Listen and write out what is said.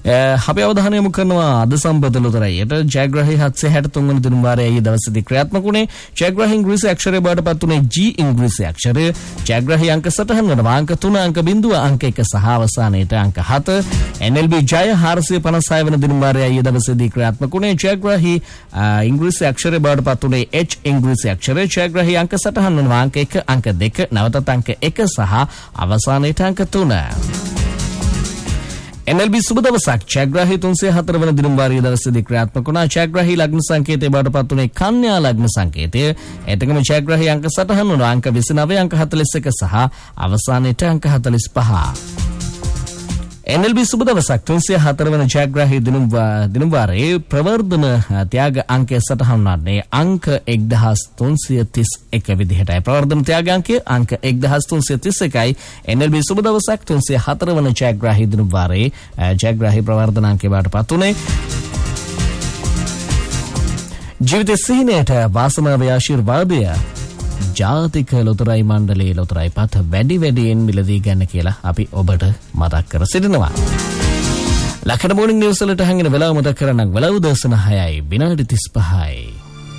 අපි අවධානය යොමු කරනවා අද සම්බන්ධ ලොතරැයියට ජයග්‍රාහී 763 වෙනි දින වාරයේ දවසේදී ක්‍රියාත්මක වුණේ ජයග්‍රාහී ඉංග්‍රීසි අක්ෂරය බවට පත් වුණේ G ඉංග්‍රීසි අක්ෂරය. ජයග්‍රාහී අංක සටහන් වෙනවා අංක 3 අංක බිඳුව අංක 1 සහ අවසානයේට අංක 7. NLB ජය 456 වෙනි දින වාරයේ දවසේදී ක්‍රියාත්මක වුණේ ජයග්‍රාහී ඉංග්‍රීසි අක්ෂරය බවට පත් වුණේ H ඉංග්‍රීසි අක්ෂරය. ජයග්‍රාහී අංක සටහන් වෙනවා අංක 1 අංක 2 නැවතත් අංක 1 සහ අවසානයේට අංක 3. NLB සුබ දවසක් ජයග්‍රාහී 304 වන දින වාරයේ දවසේදී ක්‍රියාත්මක වුණා. ජයග්‍රාහී ලග්න සංකේතය බවට පත් වුණේ කන්‍යා ලග්න සංකේතය. එතකම ජයග්‍රාහී අංක සටහන් වුණා අංක 29 අංක 41 සහ අවසානයේට අංක 45. NLB සුබ දවසක් 304 වන ජයග්‍රාහී දින වාරයේ ප්‍රවර්ධන ත්‍යාග අංකය සටහන් වන්නේ අංක 1331 විදිහටයි. ප්‍රවර්ධන ත්‍යාග අංකය අංක 1331යි. NLB සුබ දවසක් 304 වන ජයග්‍රාහී දින වාරයේ ජයග්‍රාහී ප්‍රවර්ධන අංකය බවට පත් වුණේ. ජීවිත සිහිනයට වාසනාවේ ආශිර්වාදය ජාතික ලොතරැයි මණ්ඩලයේ ලොතරැයි පත වැඩියෙන් මිලදී ගන්න කියලා අපි ඔබට මතක් කර සිටිනවා. ලක්ෂණ මොර්නිං නිවුස් වලට හංගන වෙලාව මතක් කරගන්න වෙලාව දවසන 6යි විනාඩි 35යි.